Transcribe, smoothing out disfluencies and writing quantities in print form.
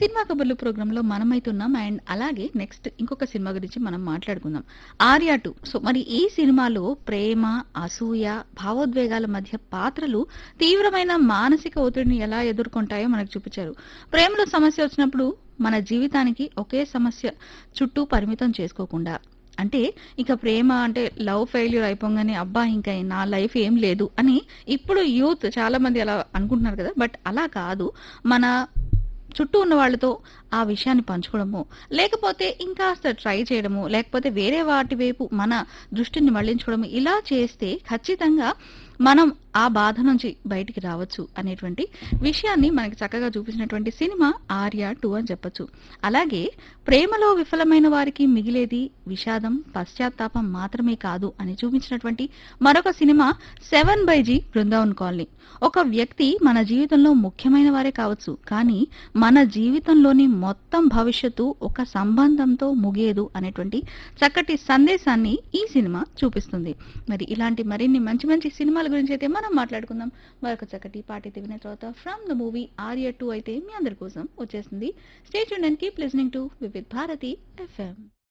Cinema కబుర్లు ప్రోగ్రాంలో మనమైతున్నాం and అలాగే నెక్స్ట్ ఇంకొక సినిమా గురించి మనం మాట్లాడుకుందాం. 'ఆర్య 2'. సో మరి ఈ సినిమాలో ప్రేమ, అసూయ, భావోద్వేగాల మధ్య పాత్రలు తీవ్రమైన మానసిక ఒత్తిడిని ఎలా ఎదుర్కొంటాయో మనకు చూపించారు. ప్రేమలో సమస్య వచ్చినప్పుడు మన జీవితానికి ఒకే సమస్య చుట్టూ పరిమితం చేసుకోకుండా, అంటే ఇక ప్రేమ అంటే లవ్ ఫెయిల్యూర్ అయిపోగానే అబ్బా ఇంకా నా లైఫ్ ఏం లేదు అని ఇప్పుడు యూత్ చాలా మంది అలా అనుకుంటున్నారు కదా. బట్ అలా కాదు. మన చుట్టూ ఉన్న వాళ్ళతో ఆ విషయాన్ని పంచుకోవడము, లేకపోతే ఇంకాస్త ట్రై చేయడము, లేకపోతే వేరే వాటి వైపు మన దృష్టిని మళ్లించుకోవడము, ఇలా చేస్తే ఖచ్చితంగా మనం ఆ బాధ నుంచి బయటికి రావచ్చు అనేటువంటి విషయాన్ని మనకి చక్కగా చూపించినటువంటి సినిమా 'ఆర్య 2' అని చెప్పొచ్చు. అలాగే ప్రేమలో విఫలమైన వారికి మిగిలేది విషాదం, పశ్చాత్తాపం మాత్రమే కాదు అని చూపించినటువంటి మరొక సినిమా 7/G బృందావన్ కాలనీ. ఒక వ్యక్తి మన జీవితంలో ముఖ్యమైన వారే కావచ్చు, కానీ మన జీవితంలోని మొత్తం భవిష్యత్తు ఒక సంబంధంతో ముగియదు అనేటువంటి చక్కటి సందేశాన్ని ఈ సినిమా చూపిస్తుంది. మరి ఇలాంటి మరిన్ని మంచి మంచి సినిమాల గురించి అయితే మనం మాట్లాడుకుందాం. మరొక చక్కటి పాట అయితే విన్న తర్వాత ఫ్రమ్ ద మూవీ 'ఆర్య 2' అయితే మీ అందరి కోసం వచ్చేస్తుంది. Stay tuned and keep listening to Vividh Bharati FM.